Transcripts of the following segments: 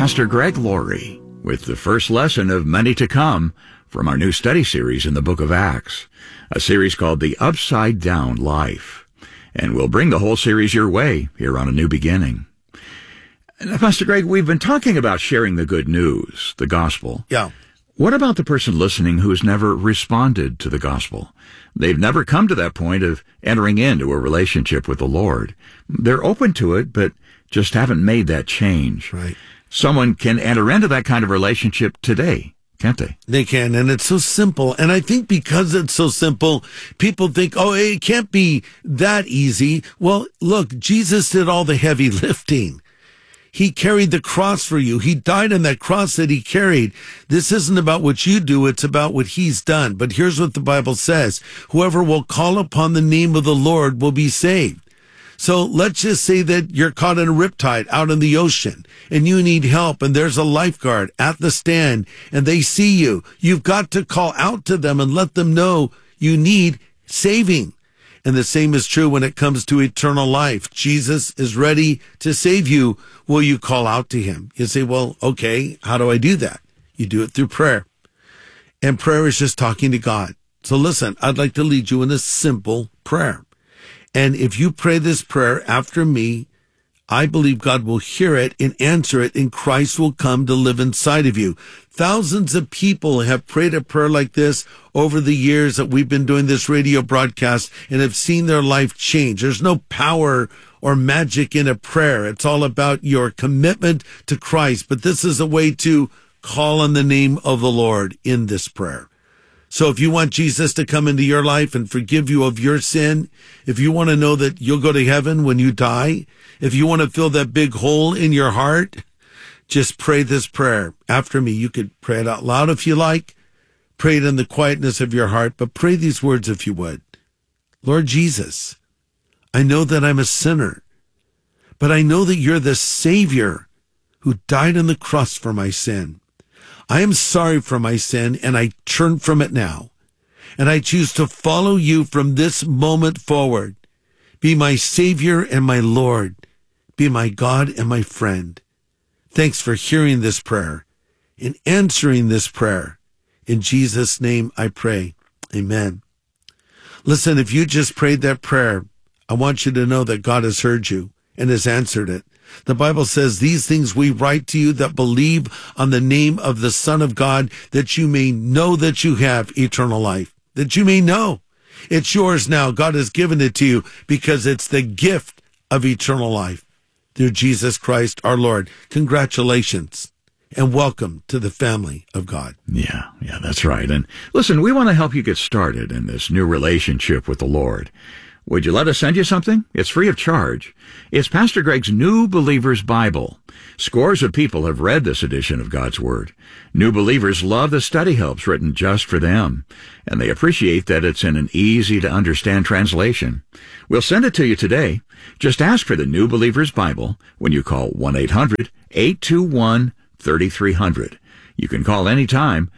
Pastor Greg Laurie with the first lesson of many to come from our new study series in the book of Acts, a series called The Upside Down Life. And we'll bring the whole series your way here on A New Beginning. Now, Pastor Greg, we've been talking about sharing the good news, the gospel. Yeah. What about the person listening who has never responded to the gospel? They've never come to that point of entering into a relationship with the Lord. They're open to it, but just haven't made that change. Right. Someone can enter into that kind of relationship today, can't they? They can, and it's so simple. And I think because it's so simple, people think, oh, it can't be that easy. Well, look, Jesus did all the heavy lifting. He carried the cross for you. He died on that cross that he carried. This isn't about what you do. It's about what he's done. But here's what the Bible says. Whoever will call upon the name of the Lord will be saved. So let's just say that you're caught in a riptide out in the ocean and you need help and there's a lifeguard at the stand and they see you. You've got to call out to them and let them know you need saving. And the same is true when it comes to eternal life. Jesus is ready to save you. Will you call out to him? You say, well, okay, how do I do that? You do it through prayer. And prayer is just talking to God. So listen, I'd like to lead you in a simple prayer. And if you pray this prayer after me, I believe God will hear it and answer it, and Christ will come to live inside of you. Thousands of people have prayed a prayer like this over the years that we've been doing this radio broadcast and have seen their life change. There's no power or magic in a prayer. It's all about your commitment to Christ. But this is a way to call on the name of the Lord in this prayer. So if you want Jesus to come into your life and forgive you of your sin, if you want to know that you'll go to heaven when you die, if you want to fill that big hole in your heart, just pray this prayer after me. You could pray it out loud if you like. Pray it in the quietness of your heart, but pray these words if you would. Lord Jesus, I know that I'm a sinner, but I know that you're the Savior who died on the cross for my sin. I am sorry for my sin, and I turn from it now. And I choose to follow you from this moment forward. Be my Savior and my Lord. Be my God and my friend. Thanks for hearing this prayer and answering this prayer. In Jesus' name I pray. Amen. Listen, if you just prayed that prayer, I want you to know that God has heard you and has answered it. The Bible says, these things we write to you that believe on the name of the Son of God, that you may know that you have eternal life, that you may know. It's yours now. God has given it to you because it's the gift of eternal life through Jesus Christ our Lord. Congratulations and welcome to the family of God. Yeah, that's right. And listen, we want to help you get started in this new relationship with the Lord. Would you let us send you something? It's free of charge. It's Pastor Greg's New Believer's Bible. Scores of people have read this edition of God's Word. New believers love the study helps written just for them, and they appreciate that it's in an easy-to-understand translation. We'll send it to you today. Just ask for the New Believer's Bible when you call 1-800-821-3300. You can call anytime,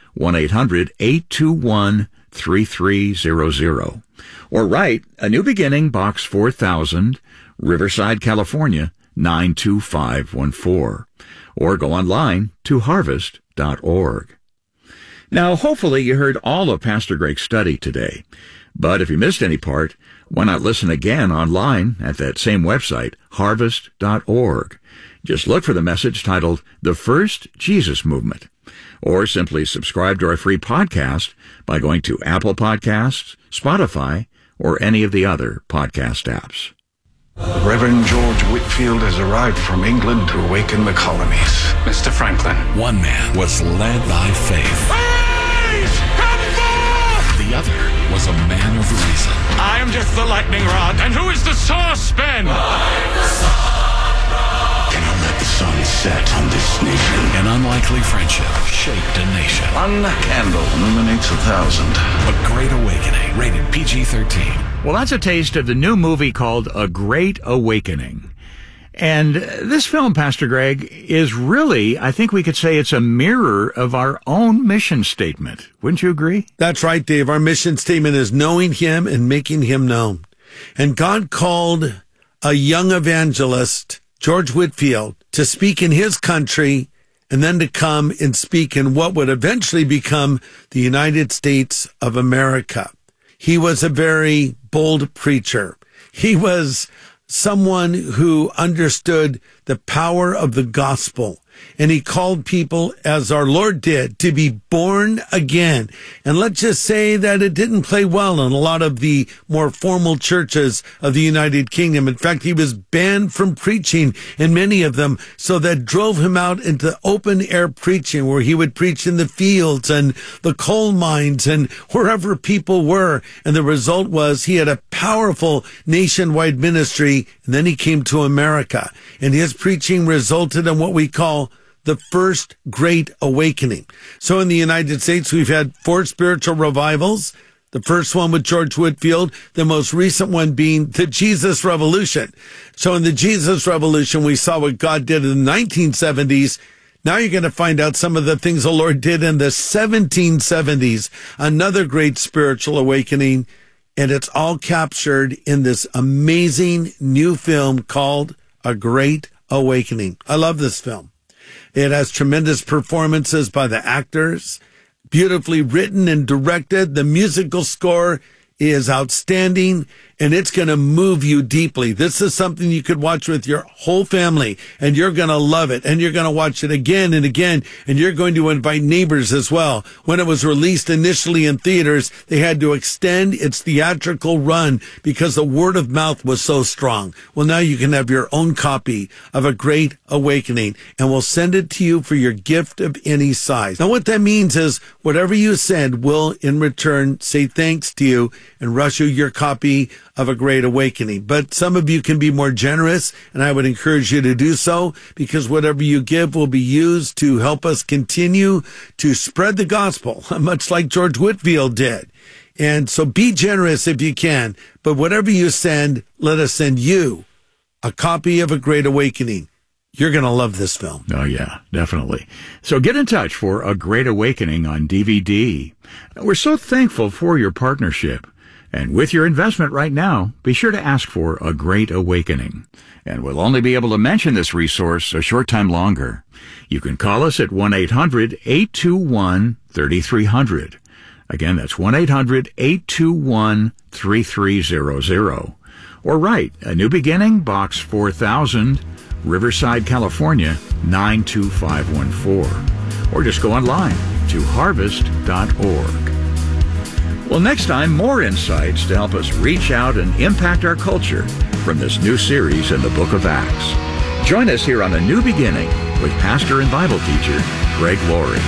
1-800-821-3300. Or write A New Beginning, Box 4000, Riverside, California, 92514. Or go online to harvest.org. Now, hopefully you heard all of Pastor Greg's study today. But if you missed any part, why not listen again online at that same website, harvest.org. Just look for the message titled The First Jesus Movement. Or simply subscribe to our free podcast by going to Apple Podcasts, Spotify, or any of the other podcast apps. The Reverend George Whitefield has arrived from England to awaken the colonies. Mr. Franklin. One man was led by faith. Please, come forth! The other was a man of reason. I am just the lightning rod. And who is the source, Ben? Cannot let the sun set on this nation. An unlikely friendship shaped a nation. One candle illuminates 1,000. A Great Awakening, rated PG-13. Well, that's a taste of the new movie called A Great Awakening. And this film, Pastor Greg, is really, I think we could say it's a mirror of our own mission statement. Wouldn't you agree? That's right, Dave. Our mission statement is knowing him and making him known. And God called a young evangelist, George Whitefield, to speak in his country and then to come and speak in what would eventually become the United States of America. He was a very bold preacher. He was someone who understood the power of the gospel. And he called people, as our Lord did, to be born again. And let's just say that it didn't play well in a lot of the more formal churches of the United Kingdom. In fact, he was banned from preaching in many of them. So that drove him out into open air preaching, where he would preach in the fields and the coal mines and wherever people were. And the result was he had a powerful nationwide ministry. And then he came to America, and his preaching resulted in what we call the First Great Awakening. So in the United States, we've had 4 spiritual revivals. The first one with George Whitefield, the most recent one being the Jesus Revolution. So in the Jesus Revolution, we saw what God did in the 1970s. Now you're going to find out some of the things the Lord did in the 1770s, another great spiritual awakening. And it's all captured in this amazing new film called A Great Awakening. I love this film. It has tremendous performances by the actors, beautifully written and directed. The musical score is outstanding, and it's going to move you deeply. This is something you could watch with your whole family, and you're going to love it, and you're going to watch it again and again, and you're going to invite neighbors as well. When it was released initially in theaters, they had to extend its theatrical run because the word of mouth was so strong. Well, now you can have your own copy of A Great Awakening, and we'll send it to you for your gift of any size. Now, what that means is whatever you send will, in return, say thanks to you and rush you your copy of A Great Awakening. But some of you can be more generous, and I would encourage you to do so, because whatever you give will be used to help us continue to spread the gospel, much like George Whitefield did. And so be generous if you can, but whatever you send, let us send you a copy of A Great Awakening. You're going to love this film. Oh, yeah, definitely. So get in touch for A Great Awakening on DVD. We're so thankful for your partnership. And with your investment right now, be sure to ask for A Great Awakening. And we'll only be able to mention this resource a short time longer. You can call us at 1-800-821-3300. Again, that's 1-800-821-3300. Or write A New Beginning, Box 4000, Riverside, California, 92514. Or just go online to harvest.org. Well, next time, more insights to help us reach out and impact our culture from this new series in the Book of Acts. Join us here on A New Beginning with pastor and Bible teacher Greg Laurie.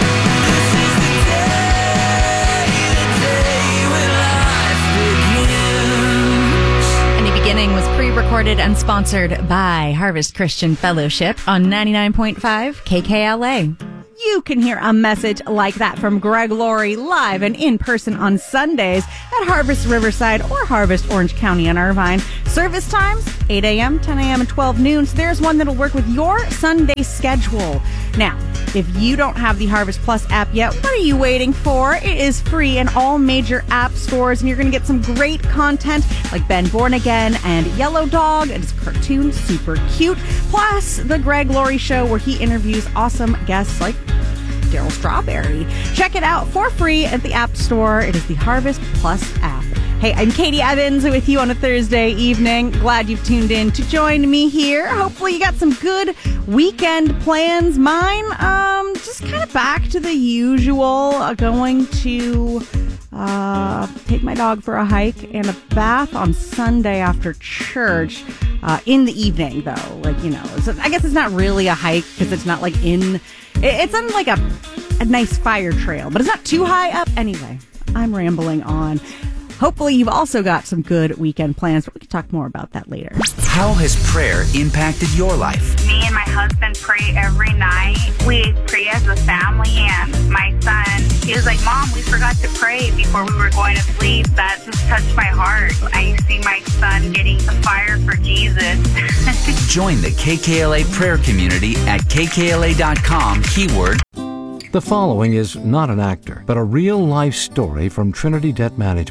A New Beginning was pre-recorded and sponsored by Harvest Christian Fellowship on 99.5 KKLA. You can hear a message like that from Greg Laurie live and in person on Sundays at Harvest Riverside or Harvest Orange County in Irvine. Service times, 8 a.m., 10 a.m., and 12 noon. So there's one that'll work with your Sunday schedule. Now, if you don't have the Harvest Plus app yet, what are you waiting for? It is free in all major app stores, and you're going to get some great content like Ben Born Again and Yellow Dog. It's cartoon, super cute. Plus, The Greg Laurie Show, where he interviews awesome guests like Daryl Strawberry. Check it out for free at the App Store. It is the Harvest Plus app. Hey, I'm Katie Evans with you on a Thursday evening. Glad you've tuned in to join me here. Hopefully you got some good weekend plans. Mine, just kind of back to the usual. Going to take my dog for a hike and a bath on Sunday after church. In the evening, though. Like, you know, so I guess it's not really a hike because it's not like it's on like a nice fire trail, but it's not too high up. Anyway, I'm rambling on. Hopefully you've also got some good weekend plans, but we can talk more about that later. How has prayer impacted your life? Me and my husband pray every night. We pray as a family, and my son, he was like, Mom, we forgot to pray before we were going to sleep. That just touched my heart. I see my son getting the fire for Jesus. Join the KKLA prayer community at kkla.com, keyword. The following is not an actor, but a real-life story from Trinity Debt Management.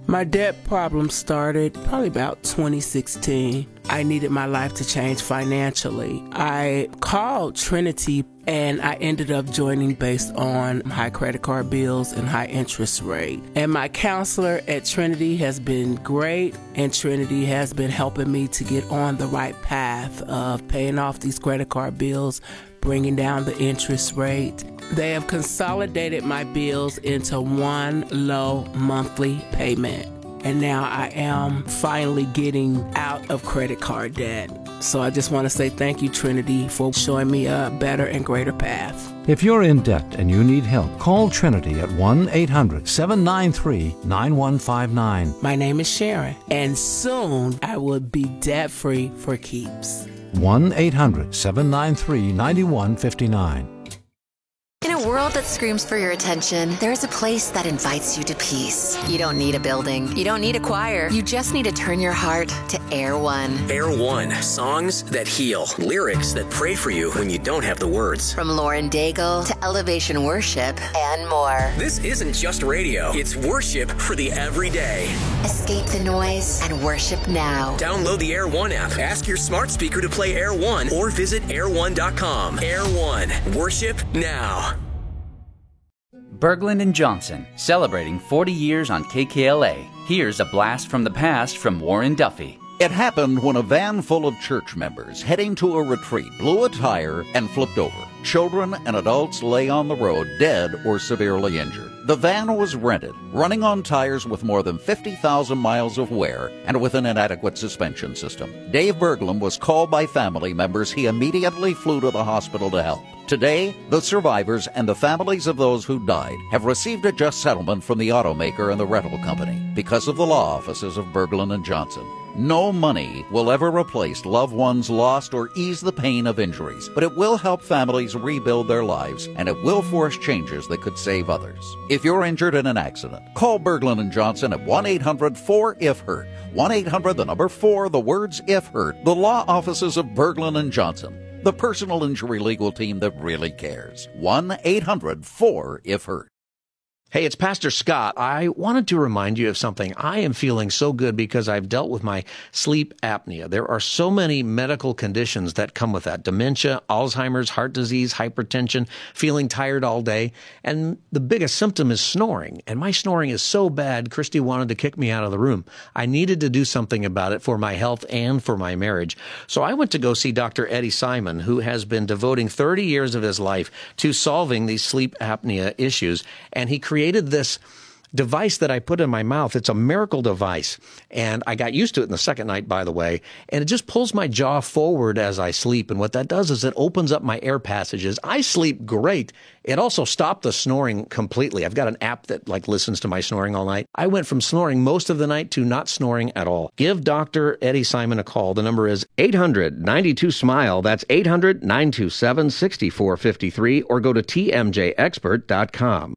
My debt problem started probably about 2016. I needed my life to change financially. I called Trinity and I ended up joining based on high credit card bills and high interest rate. And my counselor at Trinity has been great, and Trinity has been helping me to get on the right path of paying off these credit card bills, bringing down the interest rate. They have consolidated my bills into one low monthly payment. And now I am finally getting out of credit card debt. So I just want to say thank you, Trinity, for showing me a better and greater path. If you're in debt and you need help, call Trinity at 1-800-793-9159. My name is Sharon, and soon I will be debt-free for keeps. 1-800-793-9159. In a world that screams for your attention, there's a place that invites you to peace. You don't need a building. You don't need a choir. You just need to turn your heart to Air One. Air One. Songs that heal. Lyrics that pray for you when you don't have the words. From Lauren Daigle to Elevation Worship and more. This isn't just radio. It's worship for the everyday. Escape the noise and worship now. Download the Air One app. Ask your smart speaker to play Air One or visit air1.com. Air One. Worship now. Berglund and Johnson, celebrating 40 years on KKLA. Here's a blast from the past from Warren Duffy. It happened when a van full of church members heading to a retreat blew a tire and flipped over. Children and adults lay on the road dead or severely injured. The van was rented, running on tires with more than 50,000 miles of wear and with an inadequate suspension system. Dave Berglund was called by family members. He immediately flew to the hospital to help. Today, the survivors and the families of those who died have received a just settlement from the automaker and the rental company because of the law offices of Berglund and Johnson. No money will ever replace loved ones lost or ease the pain of injuries, but it will help families rebuild their lives, and it will force changes that could save others. If you're injured in an accident, call Berglund and Johnson at 1-800-4-IF-HURT. 1-800-4, the words if hurt. The law offices of Berglund and Johnson. The personal injury legal team that really cares. 1-800-4-IF-HURT. Hey, it's Pastor Scott. I wanted to remind you of something. I am feeling so good because I've dealt with my sleep apnea. There are so many medical conditions that come with that. Dementia, Alzheimer's, heart disease, hypertension, feeling tired all day. And the biggest symptom is snoring. And my snoring is so bad, Christy wanted to kick me out of the room. I needed to do something about it for my health and for my marriage. So I went to go see Dr. Eddie Simon, who has been devoting 30 years of his life to solving these sleep apnea issues. And he created this device that I put in my mouth. It's a miracle device. And I got used to it in the second night, by the way. And it just pulls my jaw forward as I sleep. And what that does is it opens up my air passages. I sleep great. It also stopped the snoring completely. I've got an app that listens to my snoring all night. I went from snoring most of the night to not snoring at all. Give Dr. Eddie Simon a call. The number is 800-92-SMILE. That's 800-927-6453, or go to tmjexpert.com.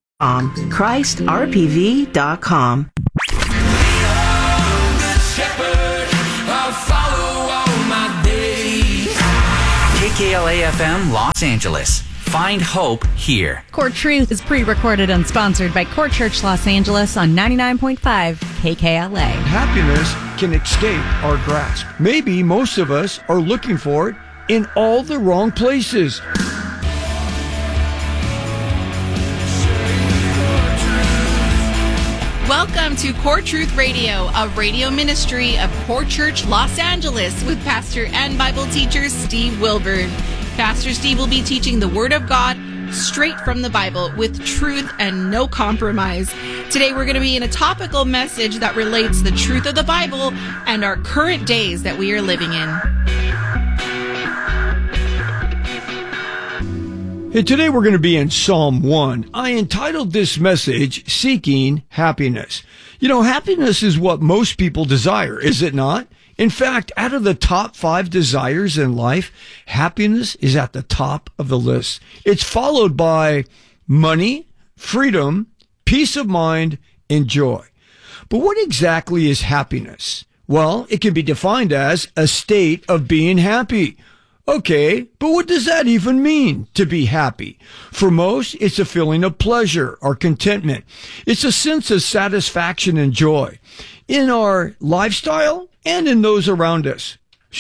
ChristRPV.com. KKLA FM Los Angeles. Find hope here. Core Truth is pre-recorded and sponsored by Core Church Los Angeles on 99.5 KKLA. Happiness can escape our grasp. Maybe most of us are looking for it in all the wrong places. Welcome to Core Truth Radio, a radio ministry of Core Church Los Angeles with pastor and Bible teacher Steve Wilburn. Pastor Steve will be teaching the Word of God straight from the Bible with truth and no compromise. Today we're going to be in a topical message that relates the truth of the Bible and our current days that we are living in. Hey, today we're going to be in Psalm 1. I entitled this message, Seeking Happiness. You know, happiness is what most people desire, is it not? In fact, out of the top 5 desires in life, happiness is at the top of the list. It's followed by money, freedom, peace of mind, and joy. But what exactly is happiness? Well, it can be defined as a state of being happy. Okay, but what does that even mean, to be happy? For most, it's a feeling of pleasure or contentment. It's a sense of satisfaction and joy in our lifestyle and in those around us.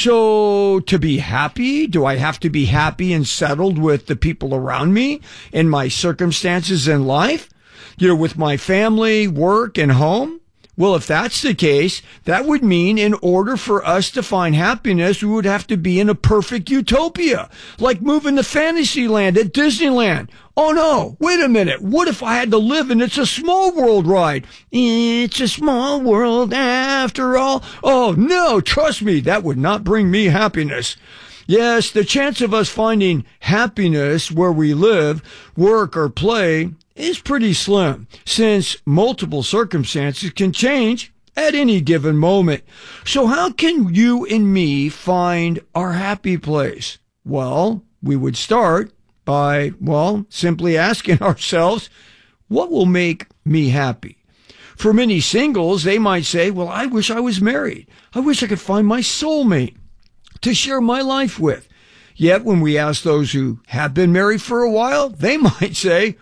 So, to be happy, do I have to be happy and settled with the people around me and my circumstances in life? With my family, work, and home? Well, if that's the case, that would mean in order for us to find happiness, we would have to be in a perfect utopia, like moving to Fantasyland at Disneyland. Oh no, wait a minute. What if I had to live in It's a Small World ride? It's a small world after all. Oh no, trust me, that would not bring me happiness. Yes, the chance of us finding happiness where we live, work, or play is pretty slim, since multiple circumstances can change at any given moment. So how can you and me find our happy place? Well, we would start by, simply asking ourselves, what will make me happy? For many singles, they might say, I wish I was married. I wish I could find my soulmate to share my life with. Yet when we ask those who have been married for a while, they might say,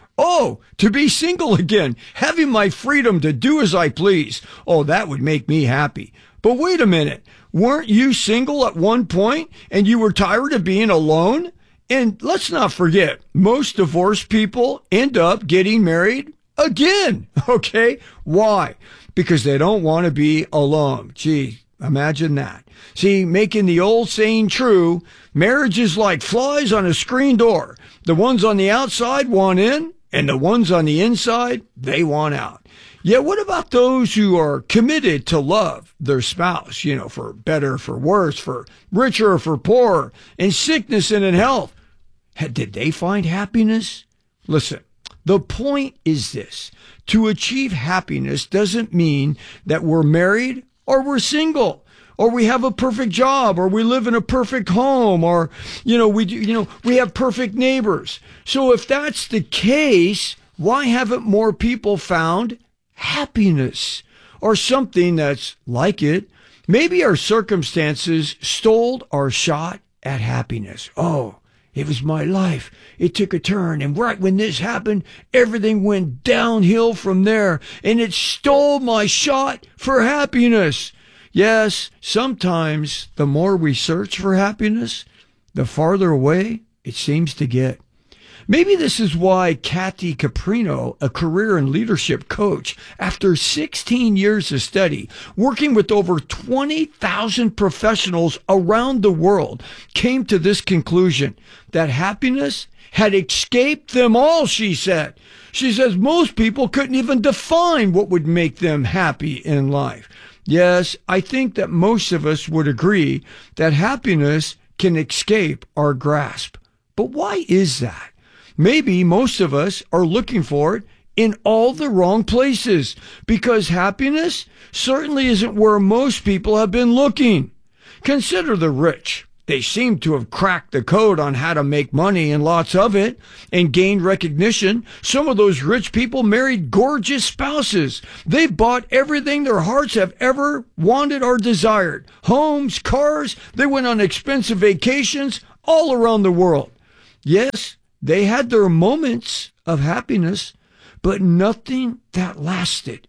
to be single again, having my freedom to do as I please. Oh, that would make me happy. But wait a minute. Weren't you single at one point and you were tired of being alone? And let's not forget, most divorced people end up getting married again. Okay? Why? Because they don't want to be alone. Gee, imagine that. See, making the old saying true, marriage is like flies on a screen door. The ones on the outside want in, and the ones on the inside, they want out. Yet what about those who are committed to love their spouse, for better, for worse, for richer, for poorer, in sickness and in health? Did they find happiness? Listen, the point is this. To achieve happiness doesn't mean that we're married or we're single, or we have a perfect job, or we live in a perfect home, or, we have perfect neighbors. So if that's the case, why haven't more people found happiness or something that's like it? Maybe our circumstances stole our shot at happiness. Oh, it was my life. It took a turn. And right when this happened, everything went downhill from there. And it stole my shot for happiness. Yes, sometimes the more we search for happiness, the farther away it seems to get. Maybe this is why Kathy Caprino, a career and leadership coach, after 16 years of study, working with over 20,000 professionals around the world, came to this conclusion that happiness had escaped them all, she said. She says most people couldn't even define what would make them happy in life. Yes, I think that most of us would agree that happiness can escape our grasp. But why is that? Maybe most of us are looking for it in all the wrong places, because happiness certainly isn't where most people have been looking. Consider the rich. They seem to have cracked the code on how to make money, and lots of it, and gained recognition. Some of those rich people married gorgeous spouses. They've bought everything their hearts have ever wanted or desired. Homes, cars, they went on expensive vacations all around the world. Yes, they had their moments of happiness, but nothing that lasted.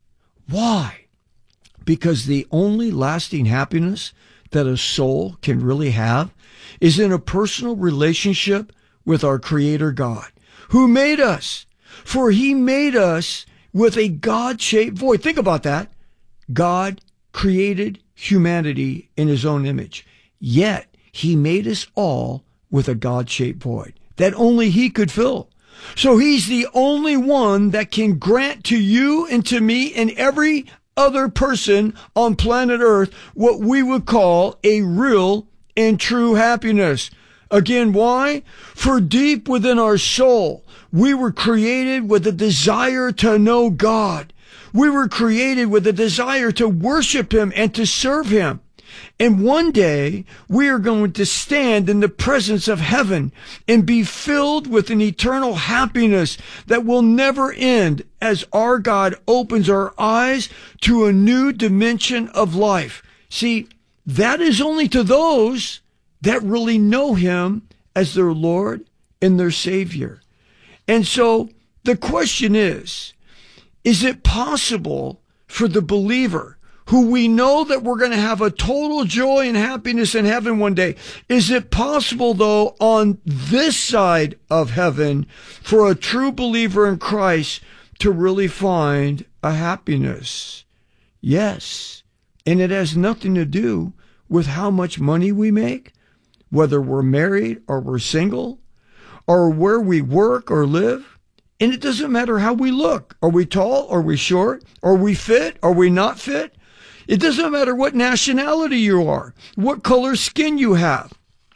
Why? Because the only lasting happiness that a soul can really have is in a personal relationship with our Creator God, who made us. For He made us with a God-shaped void. Think about that. God created humanity in His own image, yet He made us all with a God-shaped void that only He could fill. So He's the only one that can grant to you and to me and every other person on planet Earth what we would call a real and true happiness. Again, why? For deep within our soul, we were created with a desire to know God. We were created with a desire to worship Him and to serve Him. And one day we are going to stand in the presence of heaven and be filled with an eternal happiness that will never end as our God opens our eyes to a new dimension of life. See, that is only to those that really know him as their Lord and their Savior. And so the question is it possible for the believer who we know that we're going to have a total joy and happiness in heaven one day, is it possible, though, on this side of heaven for a true believer in Christ to really find a happiness? Yes. And it has nothing to do with how much money we make, whether we're married or we're single, or where we work or live. And it doesn't matter how we look. Are we tall? Are we short? Are we fit? Are we not fit? It doesn't matter what nationality you are, what color skin you have.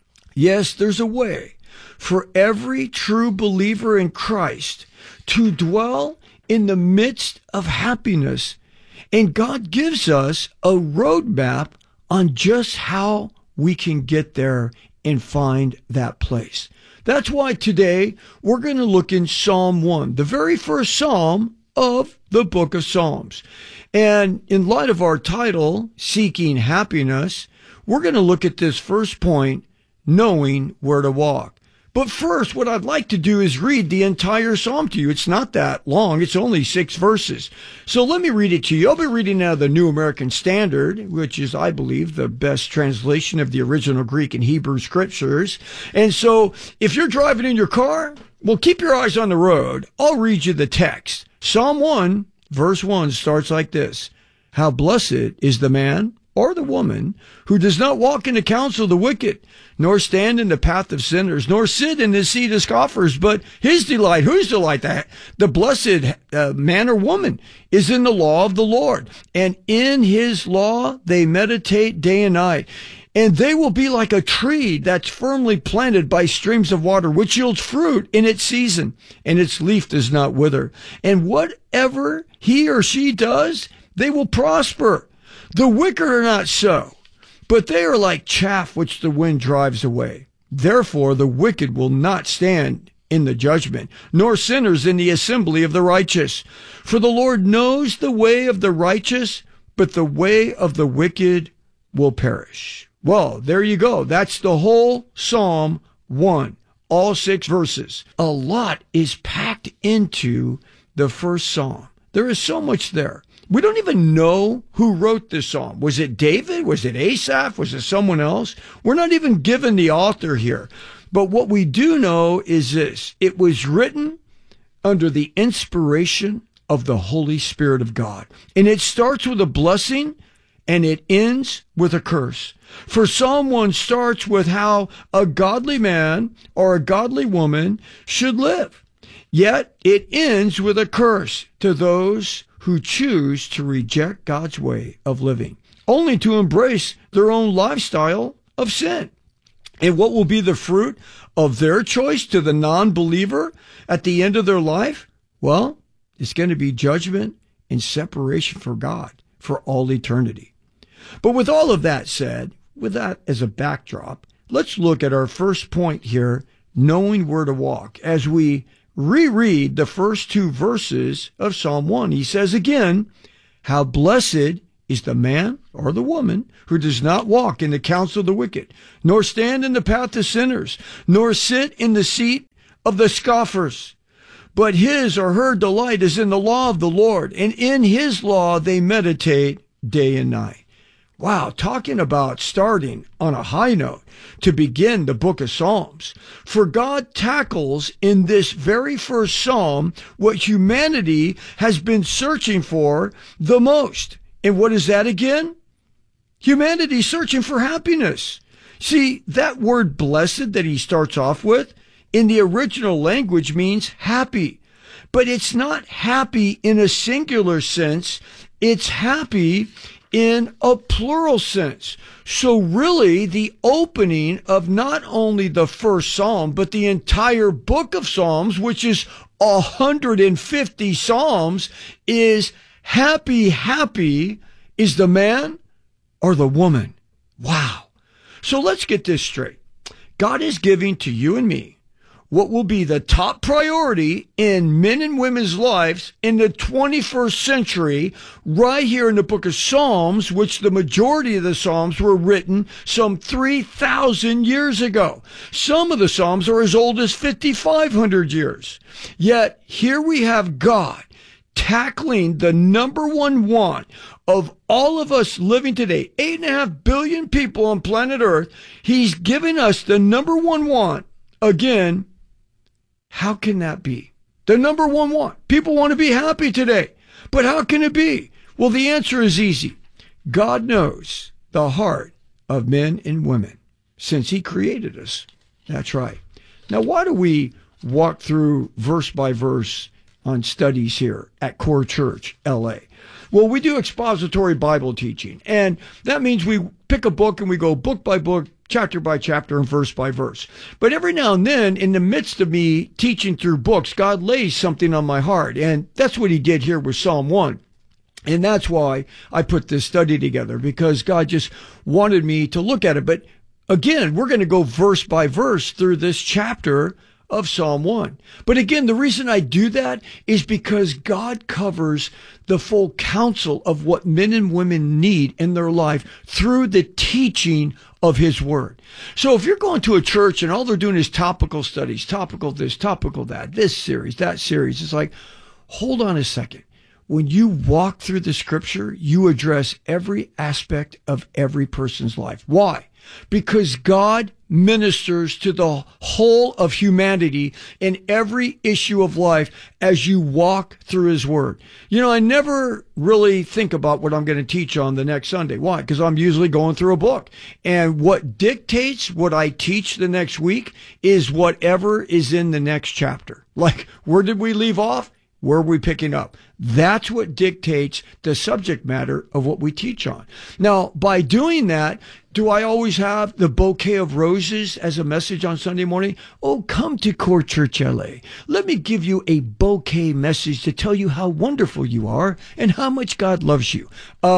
Yes, there's a way for every true believer in Christ to dwell in the midst of happiness. And God gives us a roadmap on just how we can get there and find that place. That's why today we're going to look in Psalm 1, the very first psalm of the book of Psalms. And in light of our title, Seeking Happiness, we're going to look at this first point, knowing where to walk. But first, what I'd like to do is read the entire psalm to you. It's not that long. It's only 6 verses. So let me read it to you. I'll be reading out of the New American Standard, which is, I believe, the best translation of the original Greek and Hebrew scriptures. And so if you're driving in your car, well, keep your eyes on the road. I'll read you the text. Psalm 1, verse 1 starts like this. How blessed is the man or the woman who does not walk in the counsel of the wicked, nor stand in the path of sinners, nor sit in the seat of scoffers, but his delight, whose delight? The blessed man or woman is in the law of the Lord, and in his law they meditate day and night. And they will be like a tree that's firmly planted by streams of water, which yields fruit in its season, and its leaf does not wither. And whatever he or she does, they will prosper. The wicked are not so, but they are like chaff which the wind drives away. Therefore, the wicked will not stand in the judgment, nor sinners in the assembly of the righteous. For the Lord knows the way of the righteous, but the way of the wicked will perish. Well, there you go. That's the whole Psalm 1, all 6 verses. A lot is packed into the first psalm. There is so much there. We don't even know who wrote this psalm. Was it David? Was it Asaph? Was it someone else? We're not even given the author here. But what we do know is this. It was written under the inspiration of the Holy Spirit of God. And it starts with a blessing and it ends with a curse. For Psalm 1 starts with how a godly man or a godly woman should live. Yet it ends with a curse to those who choose to reject God's way of living, only to embrace their own lifestyle of sin. And what will be the fruit of their choice to the non-believer at the end of their life? Well, it's going to be judgment and separation from God for all eternity. But with all of that said, with that as a backdrop, let's look at our first point here, knowing where to walk, as we reread the first 2 verses of Psalm 1. He says again, how blessed is the man or the woman who does not walk in the counsel of the wicked, nor stand in the path of sinners, nor sit in the seat of the scoffers. But his or her delight is in the law of the Lord, and in his law they meditate day and night. Wow, talking about starting on a high note to begin the book of Psalms. For God tackles in this very first psalm what humanity has been searching for the most. And what is that again? Humanity searching for happiness. See, that word blessed that he starts off with in the original language means happy. But it's not happy in a singular sense. It's happy in a plural sense. So really, the opening of not only the first psalm, but the entire book of Psalms, which is 150 psalms, is happy, happy is the man or the woman. Wow. So let's get this straight. God is giving to you and me what will be the top priority in men and women's lives in the 21st century, right here in the book of Psalms, which the majority of the Psalms were written some 3,000 years ago. Some of the Psalms are as old as 5,500 years. Yet here we have God tackling the number one want of all of us living today, 8.5 billion people on planet Earth. He's giving us the number one want. Again, how can that be? The number one want. People want to be happy today. But how can it be? Well, the answer is easy. God knows the heart of men and women since he created us. That's right. Now, why do we walk through verse by verse on studies here at Core Church, LA? Well, we do expository Bible teaching, and that means we pick a book and we go book by book, chapter by chapter, and verse by verse. But every now and then, in the midst of me teaching through books, God lays something on my heart, and that's what he did here with Psalm 1. And that's why I put this study together, because God just wanted me to look at it. But again, we're going to go verse by verse through this chapter of Psalm 1. But again, the reason I do that is because God covers the full counsel of what men and women need in their life through the teaching of his word. So if you're going to a church and all they're doing is topical studies, topical this, topical that, this series, that series, it's like, hold on a second. When you walk through the scripture, you address every aspect of every person's life. Why? Because God ministers to the whole of humanity in every issue of life as you walk through his word. You know, I never really think about what I'm going to teach on the next Sunday. Why? Because I'm usually going through a book. And what dictates what I teach the next week is whatever is in the next chapter. Like, where did we leave off? Where are we picking up? That's what dictates the subject matter of what we teach on. Now, by doing that, do I always have the bouquet of roses as a message on Sunday morning? Oh, come to Core Church LA. Let me give you a bouquet message to tell you how wonderful you are and how much God loves you.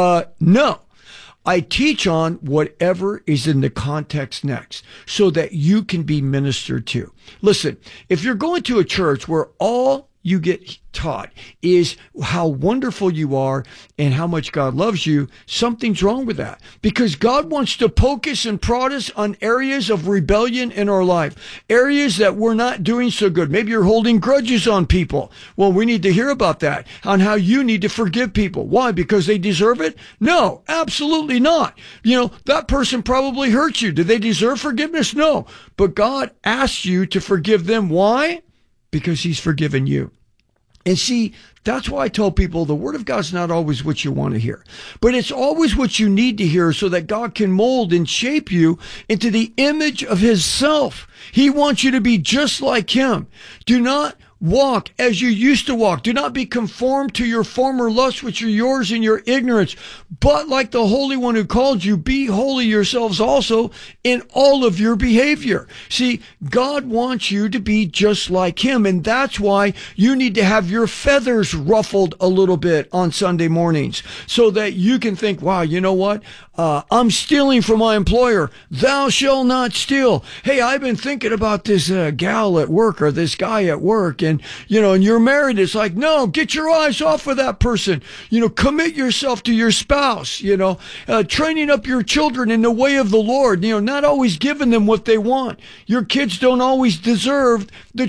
No. I teach on whatever is in the context next so that you can be ministered to. Listen, if you're going to a church where all you get taught is how wonderful you are and how much God loves you, something's wrong with that. Because God wants to poke us and prod us on areas of rebellion in our life, areas that we're not doing so good. Maybe you're holding grudges on people. Well, we need to hear about that, on how you need to forgive people. Why? Because they deserve it? No, absolutely not. You know, that person probably hurt you. Do they deserve forgiveness? No. But God asks you to forgive them. Why? Because he's forgiven you. And see, that's why I tell people the word of God's not always what you want to hear, but it's always what you need to hear so that God can mold and shape you into the image of his self. He wants you to be just like him. Do not walk as you used to walk. Do not be conformed to your former lusts, which are yours in your ignorance. But like the Holy One who called you, be holy yourselves also in all of your behavior. See, God wants you to be just like him. And that's why you need to have your feathers ruffled a little bit on Sunday mornings so that you can think, wow, you know what? I'm stealing from my employer. Thou shalt not steal. Hey, I've been thinking about this gal at work or this guy at work. And, you know, and you're married. It's like, no, get your eyes off of that person. You know, commit yourself to your spouse, you know, training up your children in the way of the Lord, you know, not always giving them what they want. Your kids don't always deserve the